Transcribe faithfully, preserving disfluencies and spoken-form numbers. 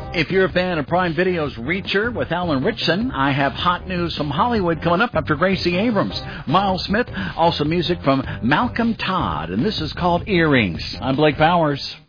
If you're a fan of Prime Video's Reacher with Alan Ritchson, I have hot news from Hollywood coming up after Gracie Abrams. Miles Smith, also music from Malcolm Todd, and this is called Earrings. I'm Blake Powers.